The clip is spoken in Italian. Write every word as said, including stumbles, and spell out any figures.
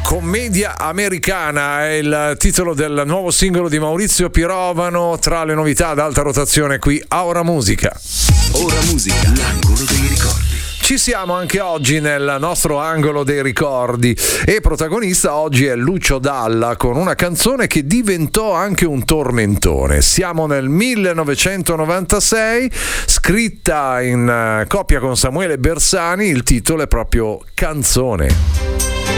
Commedia americana è il titolo del nuovo singolo di Maurizio Pirovano, tra le novità ad alta rotazione qui a Ora Musica. Ora Musica, l'angolo dei ricordi. Ci siamo anche oggi nel nostro angolo dei ricordi e protagonista oggi è Lucio Dalla con una canzone che diventò anche un tormentone. Siamo nel millenovecentonovantasei, scritta in coppia con Samuele Bersani, il titolo è proprio Canzone.